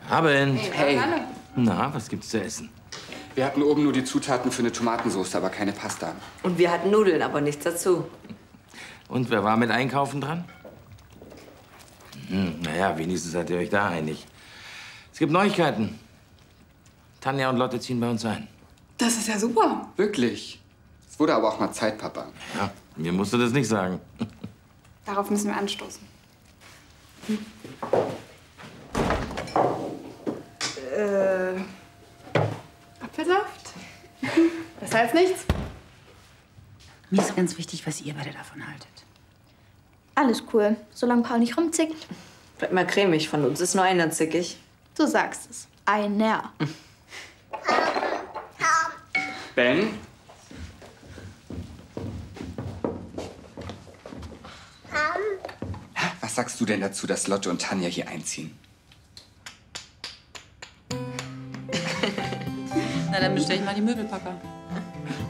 Abend. Hey. Na, was gibt's zu essen? Wir hatten oben nur die Zutaten für eine Tomatensauce, aber keine Pasta. Und wir hatten Nudeln, aber nichts dazu. Und wer war mit Einkaufen dran? Naja, wenigstens seid ihr euch da einig. Es gibt Neuigkeiten. Tanja und Lotte ziehen bei uns ein. Das ist ja super. Wirklich? Es wurde aber auch mal Zeit, Papa. Ja, mir musst du das nicht sagen. Darauf müssen wir anstoßen. Apfelsaft? Besser als nichts. Mir ist ganz wichtig, was ihr beide davon haltet. Alles cool, solange Paul nicht rumzickt. Bleibt mal cremig, von uns ist nur einer zickig. Du sagst es. Einer. Ben? Was sagst du denn dazu, dass Lotte und Tanja hier einziehen? Na, dann bestell ich mal die Möbelpacker.